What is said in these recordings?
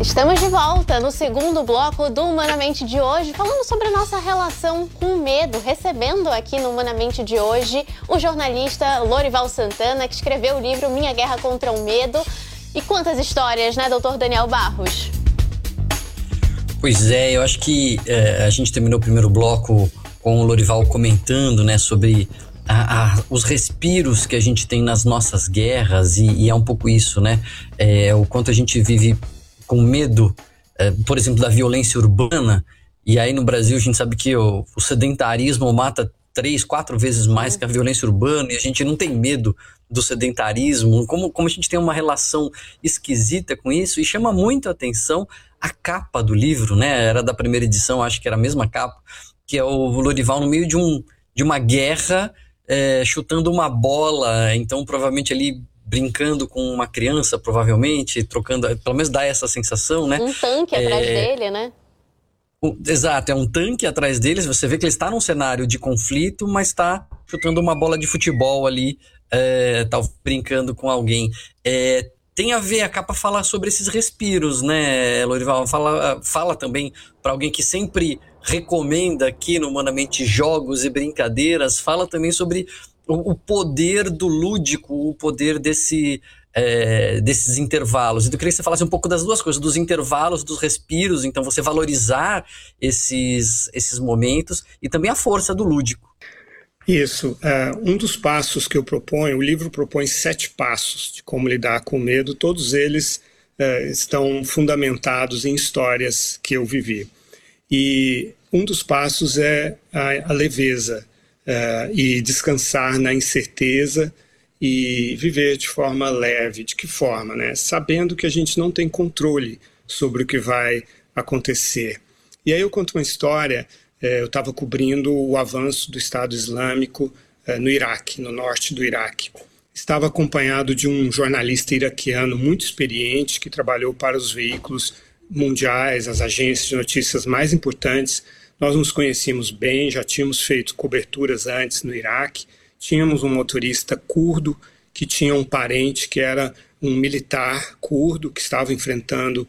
Estamos de volta no segundo bloco do Humanamente de hoje, falando sobre a nossa relação com medo, recebendo aqui no Humanamente de hoje o jornalista Lorival Santana, que escreveu o livro Minha Guerra contra o Medo. E quantas histórias, né, doutor Daniel Barros? Pois é, eu acho que a gente terminou o primeiro bloco com o Lorival comentando, né, sobre os respiros que a gente tem nas nossas guerras, e é um pouco isso, né? O quanto a gente vive com medo, por exemplo, da violência urbana. E aí no Brasil a gente sabe que o sedentarismo mata 3, 4 vezes mais que a violência urbana, e a gente não tem medo do sedentarismo. Como a gente tem uma relação esquisita com isso, e chama muito a atenção a capa do livro, né? Era da primeira edição, acho que era a mesma capa, que é o Lorival no meio de uma guerra, chutando uma bola, então provavelmente ali brincando com uma criança, provavelmente, trocando, pelo menos dá essa sensação, né? Um tanque atrás dele, né? Exato, é um tanque atrás deles, você vê que ele está num cenário de conflito, mas está chutando uma bola de futebol ali, tá brincando com alguém. Tem a ver, a capa fala sobre esses respiros, né, Lorival? Fala também para alguém que sempre recomenda aqui no Humanamente jogos e brincadeiras, fala também sobre o poder do lúdico, o poder desses intervalos. Então eu queria que você falasse um pouco das duas coisas, dos intervalos, dos respiros, então você valorizar esses momentos, e também a força do lúdico. Isso. Um dos passos que eu proponho, o livro propõe 7 passos de como lidar com o medo, todos eles estão fundamentados em histórias que eu vivi. E um dos passos é a leveza, e descansar na incerteza e viver de forma leve. De que forma, né? Sabendo que a gente não tem controle sobre o que vai acontecer. E aí eu conto uma história. Eu estava cobrindo o avanço do Estado Islâmico no Iraque, no norte do Iraque. Estava acompanhado de um jornalista iraquiano muito experiente que trabalhou para os veículos mundiais, as agências de notícias mais importantes. Nós nos conhecíamos bem, já tínhamos feito coberturas antes no Iraque. Tínhamos um motorista curdo que tinha um parente que era um militar curdo que estava enfrentando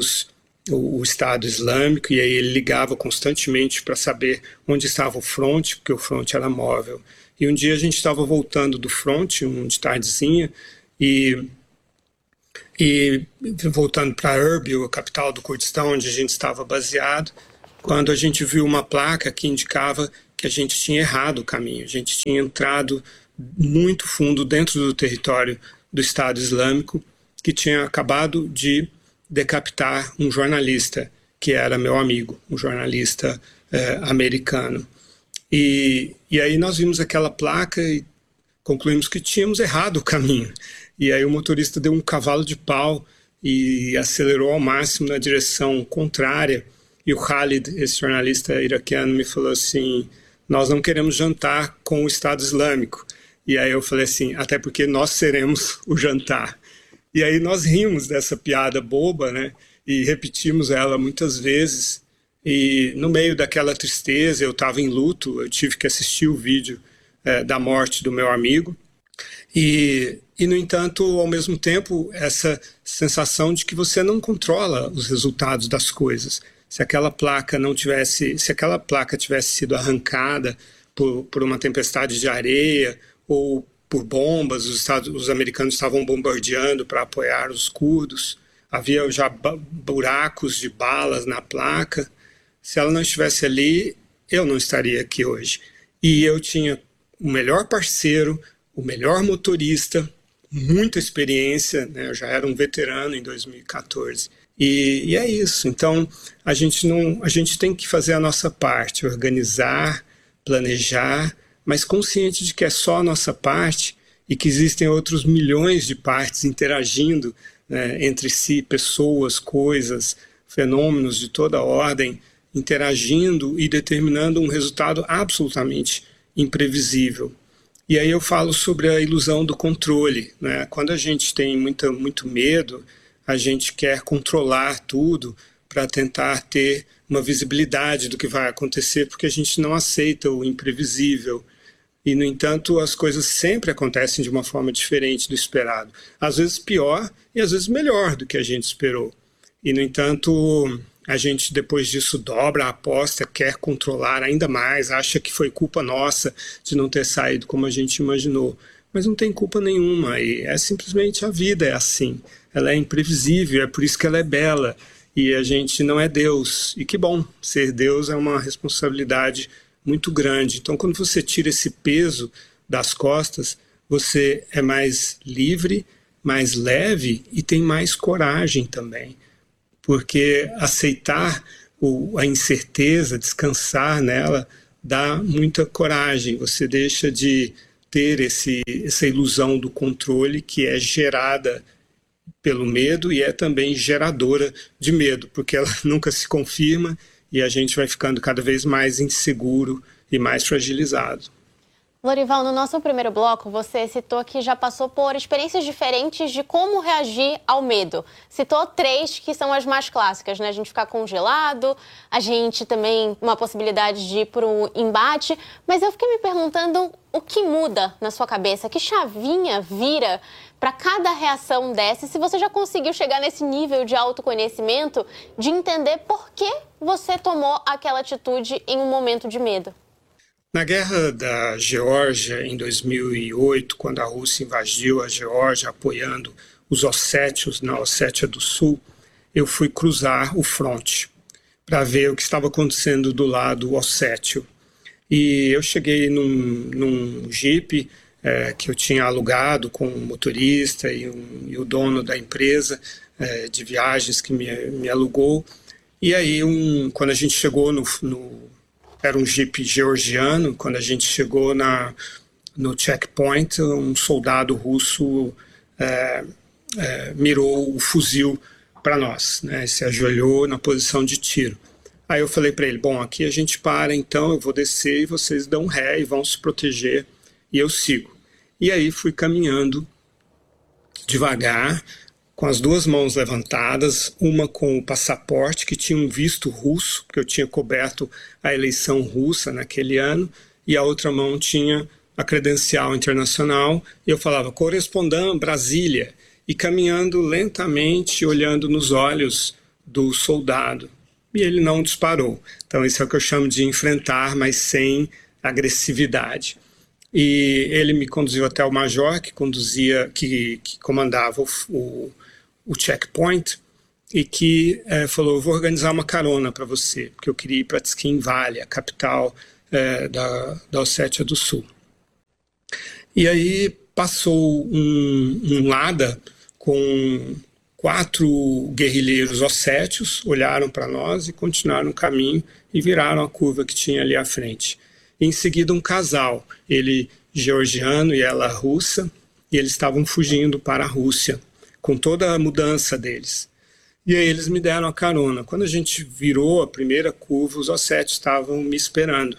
o Estado Islâmico, e aí ele ligava constantemente para saber onde estava o fronte, porque o fronte era móvel. E um dia a gente estava voltando do fronte, de tardezinha, e voltando para Erbil, a capital do Kurdistão, onde a gente estava baseado, quando a gente viu uma placa que indicava que a gente tinha errado o caminho. A gente tinha entrado muito fundo dentro do território do Estado Islâmico, que tinha acabado de decapitar um jornalista, que era meu amigo, um jornalista americano. E aí nós vimos aquela placa e concluímos que tínhamos errado o caminho. E aí o motorista deu um cavalo de pau e acelerou ao máximo na direção contrária. E o Khalid, esse jornalista iraquiano, me falou assim: nós não queremos jantar com o Estado Islâmico. E aí eu falei assim: até porque nós seremos o jantar. E aí nós rimos dessa piada boba, né? E repetimos ela muitas vezes. E no meio daquela tristeza, eu estava em luto, eu tive que assistir o vídeo da morte do meu amigo. E, no entanto, ao mesmo tempo, essa sensação de que você não controla os resultados das coisas. Se aquela placa tivesse sido arrancada por uma tempestade de areia ou por bombas, os americanos estavam bombardeando para apoiar os curdos, havia já buracos de balas na placa. Se ela não estivesse ali, eu não estaria aqui hoje. E eu tinha o melhor parceiro, o melhor motorista, muita experiência, né? Eu já era um veterano em 2014. E é isso. Então, a gente tem que fazer a nossa parte, organizar, planejar, mas consciente de que é só a nossa parte e que existem outros milhões de partes interagindo, né, entre si, pessoas, coisas, fenômenos de toda ordem, interagindo e determinando um resultado absolutamente imprevisível. E aí eu falo sobre a ilusão do controle, né? Quando a gente tem muito medo, a gente quer controlar tudo para tentar ter uma visibilidade do que vai acontecer, porque a gente não aceita o imprevisível. E, no entanto, as coisas sempre acontecem de uma forma diferente do esperado. Às vezes pior e às vezes melhor do que a gente esperou. E, no entanto, a gente depois disso dobra a aposta, quer controlar ainda mais, acha que foi culpa nossa de não ter saído como a gente imaginou. Mas não tem culpa nenhuma, e é simplesmente a vida é assim. Ela é imprevisível, é por isso que ela é bela. E a gente não é Deus. E que bom, ser Deus é uma responsabilidade muito grande. Então, quando você tira esse peso das costas, você é mais livre, mais leve e tem mais coragem também. Porque aceitar a incerteza, descansar nela, dá muita coragem. Você deixa de ter essa ilusão do controle que é gerada pelo medo e é também geradora de medo, porque ela nunca se confirma e a gente vai ficando cada vez mais inseguro e mais fragilizado. Lorival, no nosso primeiro bloco, você citou que já passou por experiências diferentes de como reagir ao medo. Citou 3 que são as mais clássicas, né? A gente ficar congelado, a gente também, uma possibilidade de ir para um embate. Mas eu fiquei me perguntando o que muda na sua cabeça, que chavinha vira para cada reação dessa, e se você já conseguiu chegar nesse nível de autoconhecimento, de entender por que você tomou aquela atitude em um momento de medo. Na guerra da Geórgia, em 2008, quando a Rússia invadiu a Geórgia, apoiando os ossétios na Ossétia do Sul, eu fui cruzar o fronte para ver o que estava acontecendo do lado ossétio. E eu cheguei num jipe que eu tinha alugado com um motorista e o dono da empresa de viagens que me alugou. E aí, quando a gente chegou era um jipe georgiano. Quando a gente chegou no checkpoint, um soldado russo mirou o fuzil para nós, né? Se ajoelhou na posição de tiro. Aí eu falei para ele, bom, aqui a gente para, então eu vou descer e vocês dão ré e vão se proteger e eu sigo. E aí fui caminhando devagar, com as 2 mãos levantadas, uma com o passaporte, que tinha um visto russo, porque eu tinha coberto a eleição russa naquele ano, e a outra mão tinha a credencial internacional, e eu falava, correspondant Brasília, e caminhando lentamente, olhando nos olhos do soldado, e ele não disparou. Então isso é o que eu chamo de enfrentar, mas sem agressividade. E ele me conduziu até o major, que comandava o checkpoint, e que falou, eu vou organizar uma carona para você, porque eu queria ir para Tskinvali, a capital da Ossétia do Sul. E aí passou um Lada com 4 guerrilheiros ossétios, olharam para nós e continuaram o caminho e viraram a curva que tinha ali à frente. Em seguida, um casal, ele georgiano e ela russa, e eles estavam fugindo para a Rússia, com toda a mudança deles. E aí eles me deram a carona. Quando a gente virou a primeira curva, os ossétios estavam me esperando.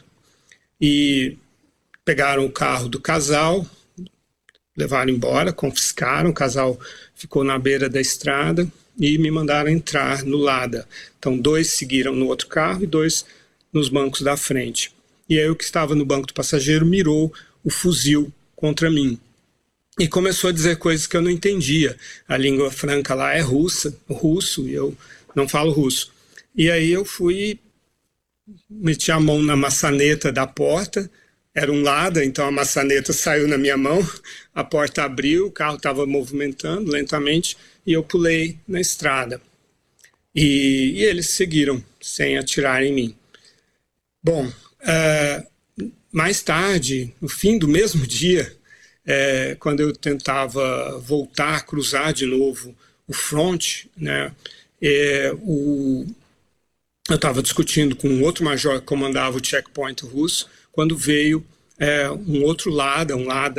E pegaram o carro do casal, levaram embora, confiscaram, o casal ficou na beira da estrada e me mandaram entrar no Lada. Então 2 seguiram no outro carro e 2 nos bancos da frente. E aí o que estava no banco do passageiro mirou o fuzil contra mim. E começou a dizer coisas que eu não entendia. A língua franca lá é russo, e eu não falo russo. E aí eu fui, meti a mão na maçaneta da porta, era um Lada, então a maçaneta saiu na minha mão, a porta abriu, o carro estava movimentando lentamente e eu pulei na estrada. E eles seguiram, sem atirar em mim. Bom, mais tarde, no fim do mesmo dia, quando eu tentava voltar, cruzar de novo o front, né, eu estava discutindo com um outro major que comandava o checkpoint russo, quando veio um outro Lada,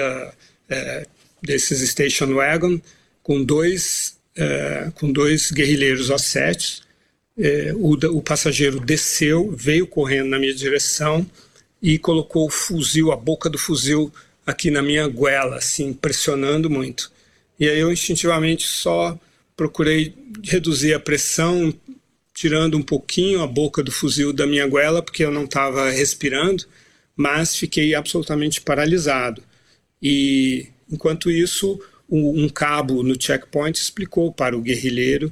desses station wagon, com dois guerrilheiros ossétios. O passageiro desceu, veio correndo na minha direção e colocou o fuzil, a boca do fuzil aqui na minha goela, assim, pressionando muito. E aí eu instintivamente só procurei reduzir a pressão, tirando um pouquinho a boca do fuzil da minha goela, porque eu não estava respirando, mas fiquei absolutamente paralisado. E, enquanto isso, um cabo no checkpoint explicou para o guerrilheiro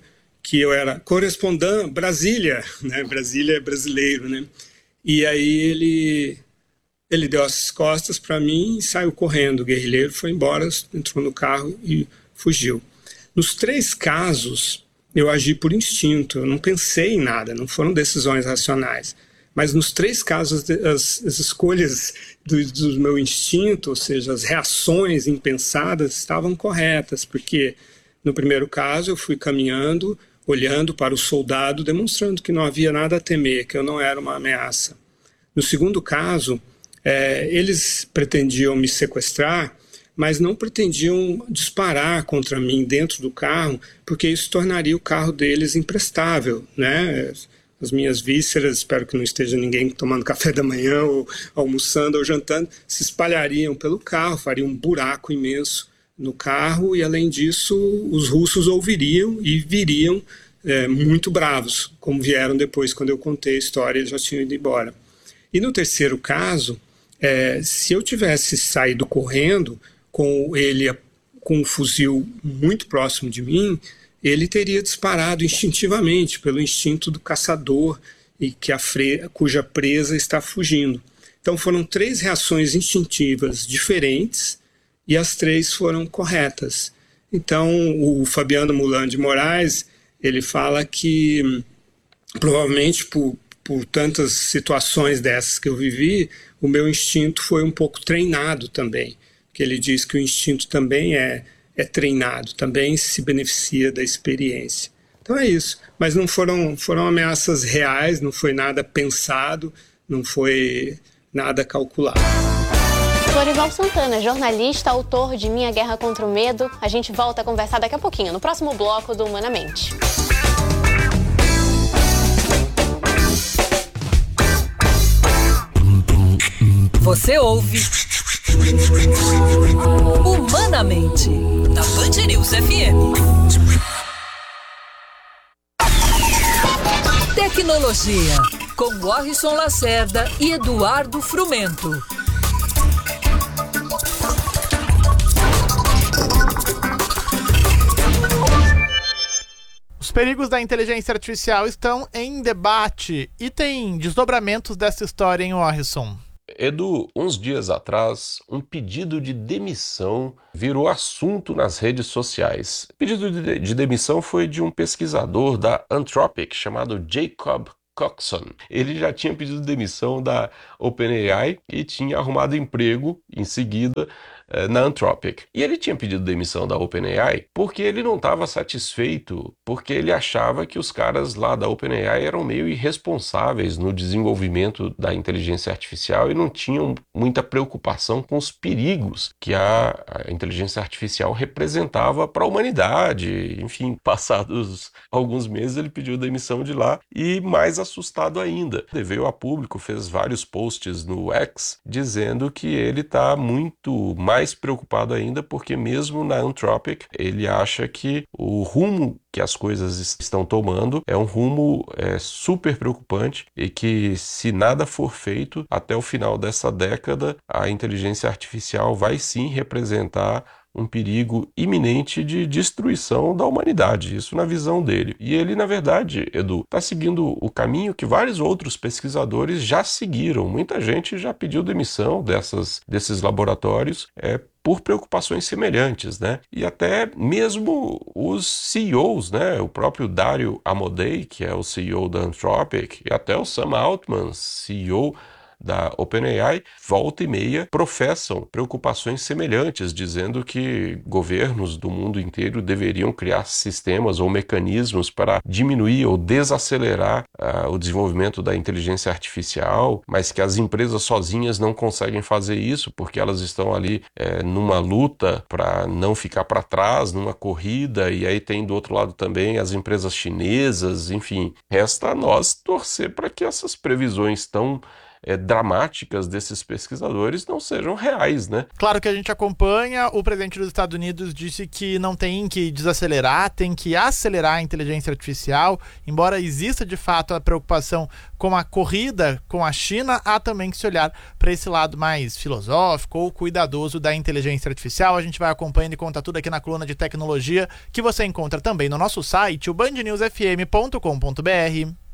que eu era correspondente Brasília, né? Brasília é brasileiro, né? E aí ele deu as costas para mim e saiu correndo. O guerrilheiro foi embora, entrou no carro e fugiu. Nos 3 casos, eu agi por instinto, eu não pensei em nada, não foram decisões racionais. Mas nos 3 casos, as escolhas do meu instinto, ou seja, as reações impensadas, estavam corretas, porque no primeiro caso eu fui caminhando, olhando para o soldado, demonstrando que não havia nada a temer, que eu não era uma ameaça. No segundo caso, eles pretendiam me sequestrar, mas não pretendiam disparar contra mim dentro do carro, porque isso tornaria o carro deles imprestável, né? As minhas vísceras, espero que não esteja ninguém tomando café da manhã ou almoçando ou jantando, se espalhariam pelo carro, fariam um buraco imenso no carro e, além disso, os russos ouviriam e viriam muito bravos, como vieram depois, quando eu contei a história, eles já tinham ido embora. E no terceiro caso, se eu tivesse saído correndo com ele com um fuzil muito próximo de mim, ele teria disparado instintivamente, pelo instinto do caçador e cuja presa está fugindo. Então foram 3 reações instintivas diferentes e as 3 foram corretas. Então o Fabiano Mulan de Moraes, ele fala que provavelmente por tantas situações dessas que eu vivi, o meu instinto foi um pouco treinado também. Que ele diz que o instinto também é treinado, também se beneficia da experiência. Então é isso. Mas não foram ameaças reais, não foi nada pensado, não foi nada calculado. Lorival Santana, jornalista, autor de Minha Guerra contra o Medo. A gente volta a conversar daqui a pouquinho, no próximo bloco do Humanamente. Você ouve Humanamente, na Band News FM. Tecnologia, com Warrison Lacerda e Eduardo Frumento. Os perigos da inteligência artificial estão em debate e tem desdobramentos dessa história, hein, Warrison? Edu, uns dias atrás, um pedido de demissão virou assunto nas redes sociais. O pedido de demissão foi de um pesquisador da Anthropic chamado Jacob Coxon. Ele já tinha pedido demissão da OpenAI e tinha arrumado emprego em seguida na Anthropic. E ele tinha pedido demissão da OpenAI porque ele não estava satisfeito, porque ele achava que os caras lá da OpenAI eram meio irresponsáveis no desenvolvimento da inteligência artificial e não tinham muita preocupação com os perigos que a inteligência artificial representava para a humanidade. Enfim, passados alguns meses ele pediu demissão de lá e, mais assustado ainda, veio a público, fez vários posts no X dizendo que ele está muito mais preocupado ainda porque mesmo na Anthropic ele acha que o rumo que as coisas estão tomando é um rumo super preocupante e que, se nada for feito até o final dessa década, a inteligência artificial vai sim representar um perigo iminente de destruição da humanidade, isso na visão dele. E ele, na verdade, Edu, está seguindo o caminho que vários outros pesquisadores já seguiram. Muita gente já pediu demissão desses laboratórios por preocupações semelhantes, né? E até mesmo os CEOs, né? O próprio Dario Amodei, que é o CEO da Anthropic, e até o Sam Altman, CEO da OpenAI, volta e meia professam preocupações semelhantes, dizendo que governos do mundo inteiro deveriam criar sistemas ou mecanismos para diminuir ou desacelerar o desenvolvimento da inteligência artificial, mas que as empresas sozinhas não conseguem fazer isso porque elas estão ali numa luta para não ficar para trás, numa corrida, e aí tem do outro lado também as empresas chinesas, enfim. Resta a nós torcer para que essas previsões tão dramáticas desses pesquisadores não sejam reais, né? Claro que a gente acompanha. O presidente dos Estados Unidos disse que não tem que desacelerar, tem que acelerar a inteligência artificial. Embora exista de fato a preocupação com a corrida com a China, há também que se olhar para esse lado mais filosófico ou cuidadoso da inteligência artificial. A gente vai acompanhando e conta tudo aqui na coluna de tecnologia, que você encontra também no nosso site, o bandnewsfm.com.br.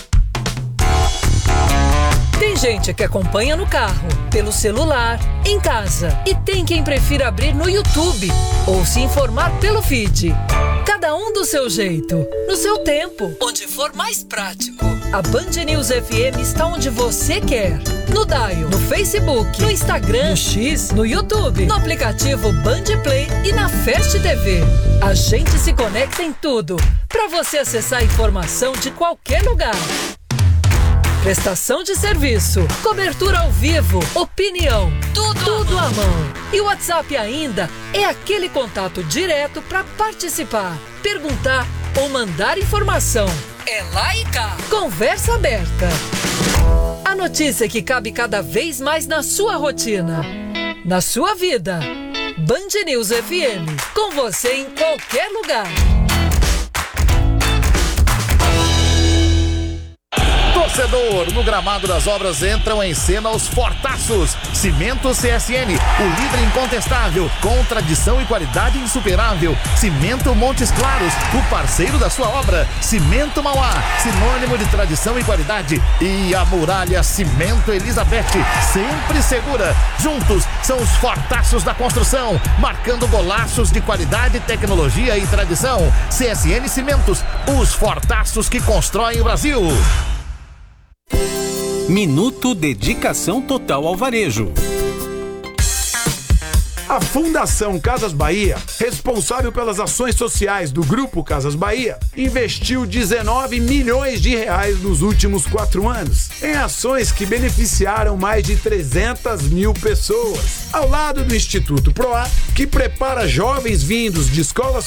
Tem gente que acompanha no carro, pelo celular, em casa. E tem quem prefira abrir no YouTube ou se informar pelo feed. Cada um do seu jeito, no seu tempo, onde for mais prático. A Band News FM está onde você quer. No Dial, no Facebook, no Instagram, no X, no YouTube, no aplicativo Band Play e na Fast TV. A gente se conecta em tudo, para você acessar a informação de qualquer lugar. Prestação de serviço, cobertura ao vivo, opinião, tudo à mão. E o WhatsApp ainda é aquele contato direto para participar, perguntar ou mandar informação. É lá e cá. Conversa aberta. A notícia que cabe cada vez mais na sua rotina, na sua vida. Band News FM, com você em qualquer lugar. Torcedor, no gramado das obras entram em cena os fortaços. Cimento CSN, o líder incontestável, com tradição e qualidade insuperável. Cimento Montes Claros, o parceiro da sua obra. Cimento Mauá, sinônimo de tradição e qualidade. E a Muralha Cimento Elizabeth, sempre segura. Juntos são os fortaços da construção, marcando golaços de qualidade, tecnologia e tradição. CSN Cimentos, os fortaços que constroem o Brasil. Minuto Dedicação Total ao Varejo. A Fundação Casas Bahia, responsável pelas ações sociais do Grupo Casas Bahia, investiu 19 milhões de reais nos últimos 4 anos em ações que beneficiaram mais de 300 mil pessoas. Ao lado do Instituto PROA, que prepara jovens vindos de escolas